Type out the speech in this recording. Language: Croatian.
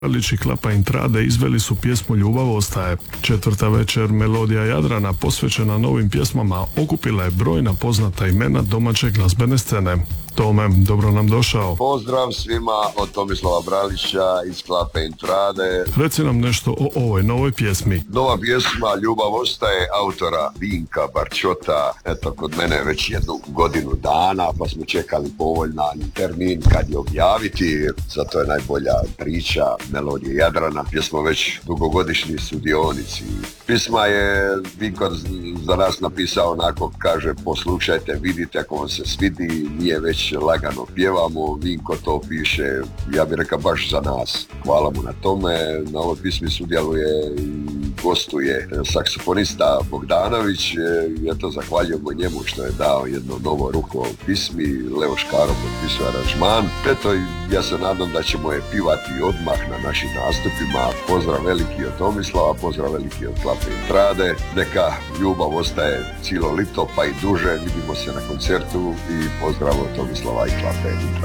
Liči Klapa Intrade izveli su pjesmu Ljubav ostaje. Četvrta večer Melodija Jadrana posvećena novim pjesmama okupila je brojna poznata imena domaće glazbene scene. Tome, dobro nam došao. Pozdrav svima od Tomislava Bralića iz Klape Intrade. Reci nam nešto o ovoj novoj pjesmi. Nova pjesma Ljubav ostaje autora Vinka Barčota. Eto, kod mene već jednu godinu dana, pa smo čekali povoljan termin kad je objaviti. Zato je najbolja priča Melodije Jadrana, gdje smo već dugogodišnji sudionici. Pisma je Vinko za nas napisao onako, kaže, poslušajte, vidite, ako vam se svidi, nije već lagano pjevamo. Vinko to piše, ja bih rekao, baš za nas. Hvala mu na tome. Na ovoj pismi sudjeluje i gostuje saksofonista Bogdanović. Eto, zahvaljujemo njemu što je dao jedno novo ruho pismi. Leo Škaro potpisuje aranžman. Eto, ja se nadam da ćemo je pivati odmah na našim nastupima. Pozdrav veliki od Tomislava, pozdrav veliki od Klape Intrade. Neka ljubav ostaje cijelo lito pa i duže. Vidimo se na koncertu i pozdrav od Tomislava i Klape Intrade.